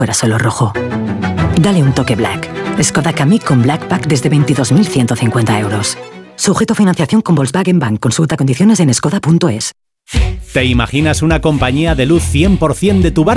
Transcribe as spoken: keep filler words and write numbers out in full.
fuera solo rojo. Dale un toque Black. Skoda Kamiq con Black Pack desde veintidós mil ciento cincuenta euros. Sujeto a financiación con Volkswagen Bank. Consulta condiciones en skoda punto es. ¿Te imaginas una compañía de luz cien por ciento de tu barrio?